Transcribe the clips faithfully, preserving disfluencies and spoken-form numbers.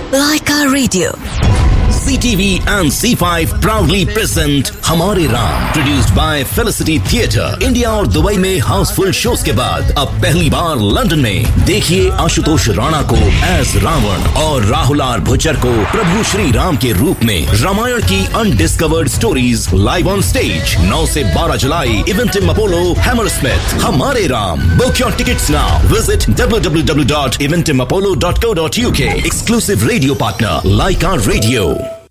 Laika Radio. C T V and C five proudly present हमारे Ram, produced by Felicity Theatre. India और Dubai में Housefull shows के बाद अब पहली बार लंदन में देखिए आशुतोष राणा को एज रावण और राहुल आर भुच्चर को प्रभु श्री राम के रूप में रामायण की undiscovered stories live on stage नौ से बारह जुलाई इवेंटिम अपोलो हैमरस्मिथ. हमारे Ram. Book your tickets now. Visit w w w dot eventim apollo dot co dot u k. Exclusive radio partner Laika Radio.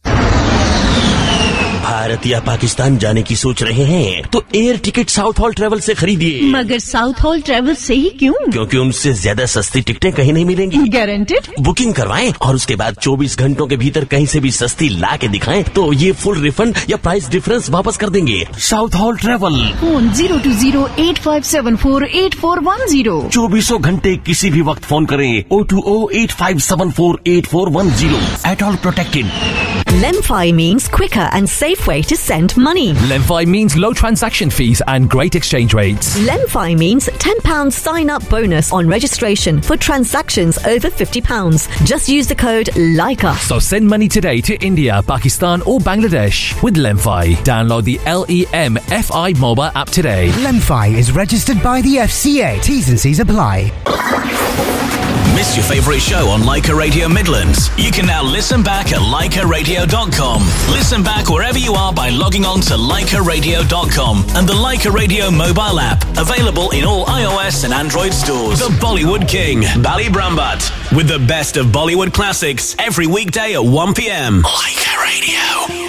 Bharat या पाकिस्तान जाने की सोच रहे हैं तो air ticket south hall travel से खरीदिए. मगर साउथ हॉल ट्रेवल से ही क्यों? क्योंकि उनसे ज्यादा सस्ती टिकटें कहीं नहीं मिलेंगी. गारंटेड. बुकिंग करवाएं और उसके बाद चौबीस घंटों के भीतर कहीं से भी सस्ती ला के दिखाएं तो ये फुल रिफंड या प्राइस डिफरेंस वापस कर देंगे. South hall travel. Phone zero to zero eight five seven four eight four one zero. चौबीसों घंटे किसी भी वक्त फोन करें. O two O eight five seven four eight four one zero. At all protected. Lemfi means quicker and safe way to send money. Lemfi means low transaction fees and great exchange rates. Lemfi means ten pounds sign-up bonus on registration for transactions over fifty pounds. Just use the code LAIKA. So send money today to India, Pakistan or Bangladesh with Lemfi. Download the L E M F I mobile app today. Lemfi is registered by the F C A. T's and C's apply. Miss your favourite show on Laika Radio Midlands? You can now listen back at laika radio dot com. Listen back wherever you are by logging on to laika radio dot com and the Laika Radio mobile app, available in all iOS and Android stores. The Bollywood King, Bali Brambat, with the best of Bollywood classics every weekday at one p m. Laika Radio.